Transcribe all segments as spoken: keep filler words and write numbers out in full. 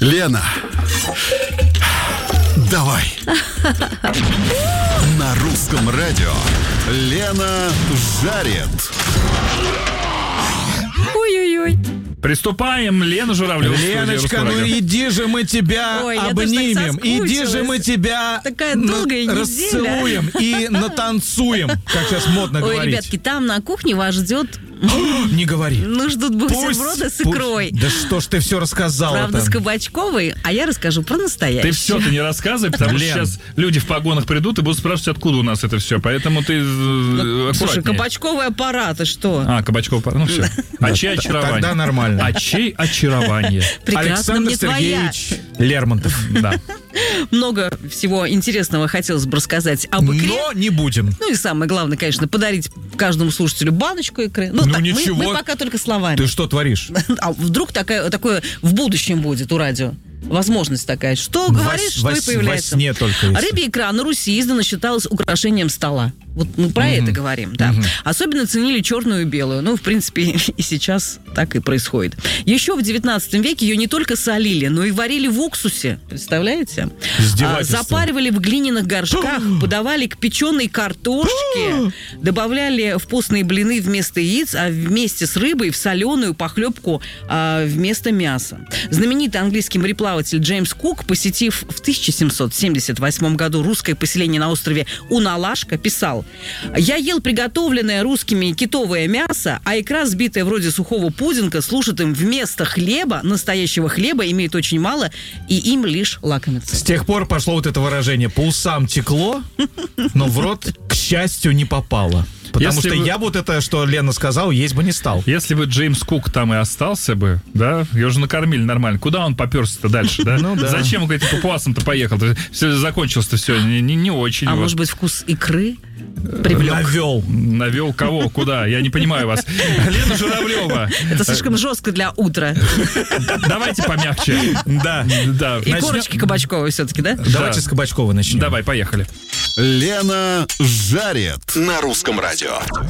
Лена, давай. На русском радио Лена жарит. Ой-ой-ой. Приступаем, Лена Журавлева. Леночка, ну иди же мы тебя Ой, обнимем, иди же мы тебя Такая долгая на- неделя. расцелуем и натанцуем, как сейчас модно Ой, говорить. ребятки, там на кухне вас ждет, Не говори. ну, ждут бутерброды с икрой. Да что ж ты все рассказала? Правда, с кабачковой, а я расскажу про настоящее. Ты все ты не рассказывай, потому что Лен. сейчас люди в погонах придут и будут спрашивать, откуда у нас это все. Поэтому ты э, Слушай, аккуратнее. кабачковый аппарат, и что? А, кабачков, ну все. А чей очарование? Тогда нормально. А чей очарование? Прекрасно Александр мне твоя. Сергеевич Лермонтов. Да. Много всего интересного хотелось бы рассказать об икре. Но не будем. Ну и самое главное, конечно, подарить каждому слушателю баночку икры. Ну, Ну, так, мы- ничего. Мы, пока только словами. Ты что творишь? А вдруг такая, такое в будущем будет у радио? Возможность такая. Что говоришь, во, что и с- появляется. Во сне только если. Рыбья икра на Руси издавна считалась украшением стола. Вот мы про это говорим, да. Особенно ценили черную и белую. Ну, в принципе, и сейчас так и происходит. Еще в девятнадцатом веке ее не только солили, но и варили в уксусе. Представляете? Издевательство. А, запаривали в глиняных горшках, подавали к печеной картошке, добавляли в постные блины вместо яиц, а вместе с рыбой в соленую похлебку а, вместо мяса. Знаменитый английский мореплаватель Джеймс Кук, посетив в тысяча семьсот семьдесят восьмом году русское поселение на острове Уналашка, писал: «Я ел приготовленное русскими китовое мясо, а икра, сбитая вроде сухого пудинга, служит им вместо хлеба, настоящего хлеба, имеет очень мало, и им лишь лакомиться». С тех пор пошло вот это выражение: по усам текло, но в рот, к счастью, не попало. Потому Если что вы- я вот это, что Лена сказала, есть бы не стал. Если бы Джеймс Кук там и остался бы, да, его же накормили нормально. Куда он поперся-то дальше, да? Ну да. Зачем он к этим папуасам-то поехал? Все закончилось-то все не, не, не очень. А вот. может быть, вкус икры привлек? Навел. Навел кого? Куда? Я не понимаю вас. Лена Журавлева. Это слишком жестко для утра. Давайте помягче. Да. Да. И корочки кабачковые все-таки, да? Давайте с Кабачкова начнем. Давай, поехали. Лена жарит. На русском радио.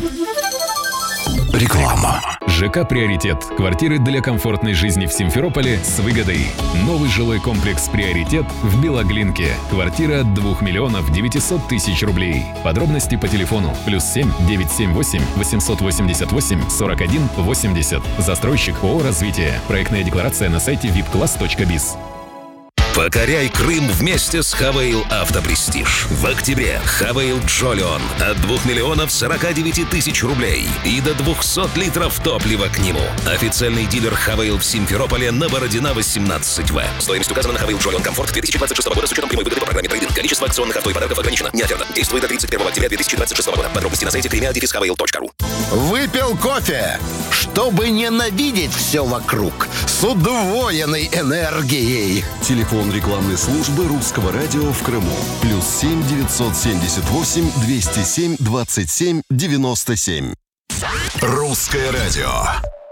Реклама. ЖК «Приоритет». Квартиры для комфортной жизни в Симферополе с выгодой. Новый жилой комплекс «Приоритет» в Белоглинке. Квартира от двух миллионов девятисот тысяч рублей. Подробности по телефону плюс семь девятьсот семьдесят восемь восемьсот восемьдесят восемь сорок один восемьдесят. Застройщик ООО «Развитие». Проектная декларация на сайте вип класс точка биз. Покоряй Крым вместе с Хавейл Автопрестиж. В октябре Хавейл Джолион от двух миллионов сорока девяти тысяч рублей и до двухсот литров топлива к нему. Официальный дилер Хавейл в Симферополе на Бородина восемнадцать В. Стоимость указана на Хавейл Джолион Комфорт две тысячи двадцать шестого года с учетом прямой выгоды по программе трейд-ин. Количество акционных авто и подарков ограничено. Не оферта. Действует до тридцать первого октября две тысячи двадцать шестого года. Подробности на сайте кремиа дефис хавейл точка ру. Выпил кофе, чтобы ненавидеть все вокруг, с удвоенной энергией. Телефон рекламной службы русского радио в Крыму. Плюс семь девятьсот семьдесят восемь двести семь двадцать семь девяносто семь. Русское радио.